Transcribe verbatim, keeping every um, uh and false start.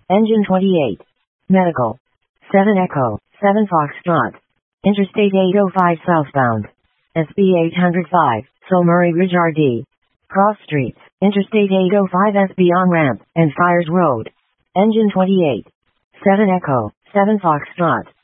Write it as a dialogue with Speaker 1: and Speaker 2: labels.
Speaker 1: Engine twenty-eight. Medical. seven Echo, seven Foxtrot. Interstate eight oh five southbound. S B eight oh five, Sulmurray Ridge R D. Cross streets, Interstate eight oh five S B on-ramp, and Fires Road. Engine twenty-eight. seven Echo, seven Foxtrot.